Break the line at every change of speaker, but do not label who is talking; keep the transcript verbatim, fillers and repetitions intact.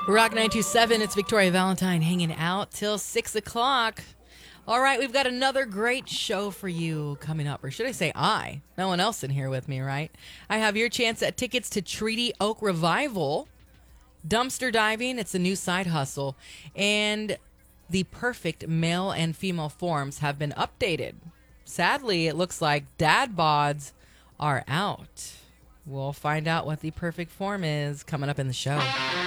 Rock nine two seven, it's Victoria Valentine hanging out till six o'clock. All right, we've got another great show for you coming up. Or should I say I? No one else in here with me, right? I have your chance at tickets to Treaty Oak Revival. Dumpster diving, it's a new side hustle. And the perfect male and female forms have been updated. Sadly, it looks like dad bods are out. We'll find out what the perfect form is coming up in the show.